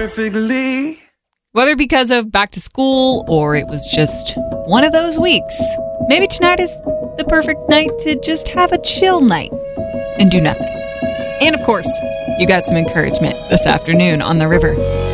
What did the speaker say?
perfectly. Whether because of back to school or it was just one of those weeks, maybe tonight is the perfect night to just have a chill night and do nothing. And of course, you got some encouragement this afternoon on the river.